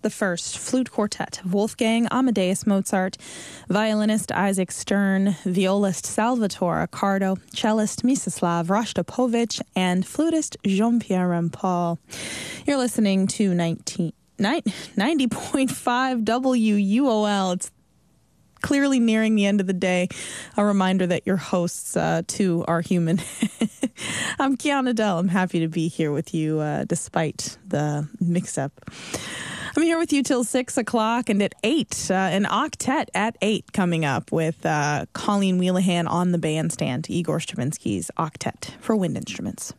the First Flute Quartet of Wolfgang Amadeus Mozart, violinist Isaac Stern, violist Salvatore Accardo, cellist Mstislav Rostropovich, and flutist Jean-Pierre Rampal. You're listening to 90.5 WUOL. It's clearly nearing the end of the day. A reminder that your hosts, too, are human. I'm Kiana Dell. I'm happy to be here with you despite the mix-up. I'm here with you till 6 o'clock, and at 8, an octet at 8 coming up with Colleen Wheelahan on the bandstand, Igor Stravinsky's octet for wind instruments.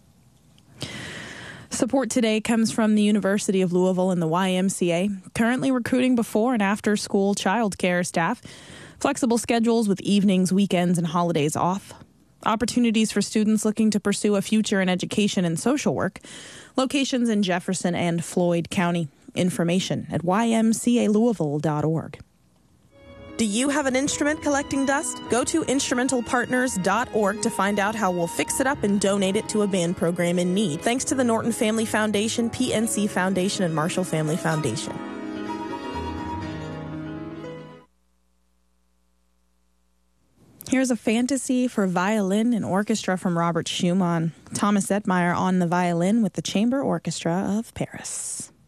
Support today comes from the University of Louisville and the YMCA, currently recruiting before and after school childcare staff, flexible schedules with evenings, weekends, and holidays off, opportunities for students looking to pursue a future in education and social work, locations in Jefferson and Floyd County. Information at ymcalouisville.org. Do you have an instrument collecting dust? Go to instrumentalpartners.org to find out how we'll fix it up and donate it to a band program in need. Thanks to the Norton Family Foundation, PNC Foundation, and Marshall Family Foundation. Here's a fantasy for violin and orchestra from Robert Schumann. Thomas Ettmeyer on the violin with the Chamber Orchestra of Paris.